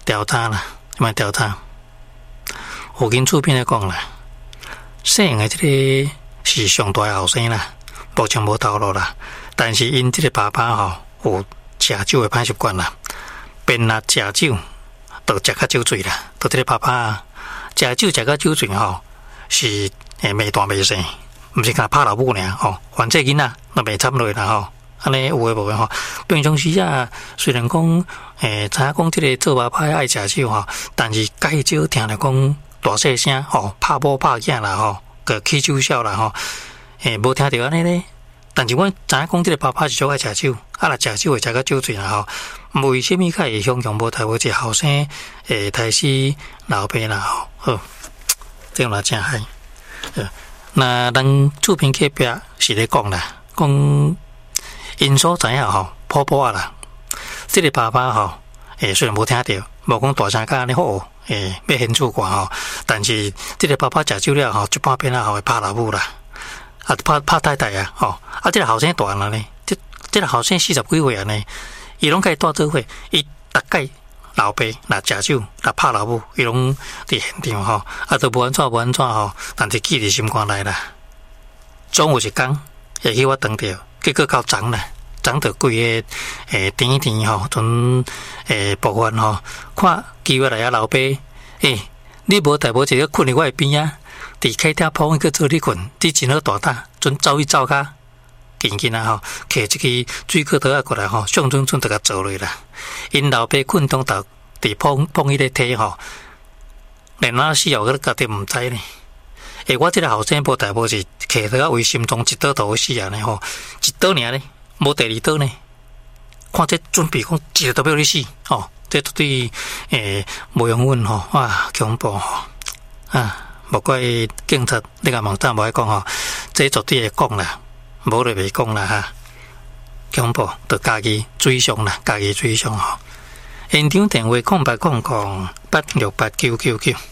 调查啦，什么调查？有跟厝边来讲啦，姓的这个是上大的后生啦，目前无头路啦。但是因这个爸爸有食酒的歹习惯啦，便若食酒，就食较酒醉啦。就这个爸爸食酒食到酒醉是袂大袂细，毋是甲拍老母尔反正囡仔都袂惨落啦安尼有诶无诶平常时虽然讲知影讲这个做爸爸爱食酒但是介少听着讲大细声拍某拍囝啦个起酒痟啦无听着安尼咧。但是阮知影讲这个爸爸是足爱食酒，若食酒会食到酒醉啦为什么会影响无台湾一个后生开始老爸啦这样啦真害。那咱厝边隔壁是咧讲啦，讲因所知影婆婆啦，这个爸爸虽然无听到，无讲大声甲安尼好要显出挂但是这个爸爸食酒了一半边会拍老母啦，拍太太这个后生大了呢，这个后生40几岁啊呢，伊拢甲伊带做伙，伊逐概老爸若食酒，若拍老母，伊拢伫现场都无安怎但是记伫心肝内啦。总有一天会去我当着，结果到昨啦，昨着规个甜阵部分看机会来老爸，你无代无志困伫我的边啊，伫客厅铺去做你困，你真好大胆，准走去走卡。紧紧啊摕一支水果刀过来上准就甲做落啦。因老爸困中头伫碰迄个体连哪死后，我家己毋知呢。我这个后生无代无志，摕刀为心中一刀都死啊呢一刀尔呢，无第二刀呢。看这准备讲一个都要你死这绝对无用阮哇恐怖无怪警察你甲网站无爱讲这绝对会讲啦。无就袂讲啦恐怖，就家己追上啦，家己追上现场电话0800868999。